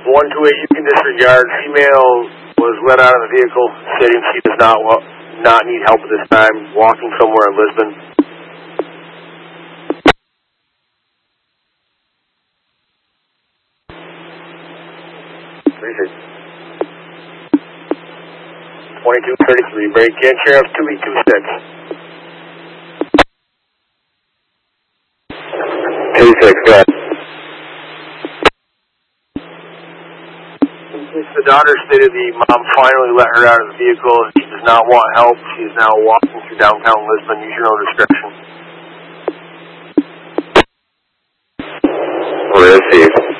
128, you can disregard. Female was let out of the vehicle, stating she does not need help at this time, walking somewhere in Lisbon. Appreciate it. 2233, break in, Sheriff 2826. 26, go ahead. The daughter stated the mom finally let her out of the vehicle and she does not want help. She is now walking through downtown Lisbon. Use your own discretion. Receive.